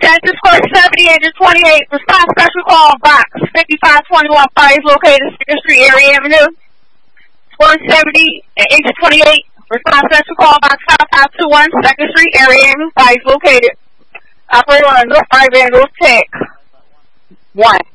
Census code 70, engine 28. Response special call box 5521 fire is located 2nd Street, Erie Avenue. 170, engine 28. Response special call box 5521 2nd Street, Erie Avenue. Fire is located. Operator on North 5 Vandals Tech 1.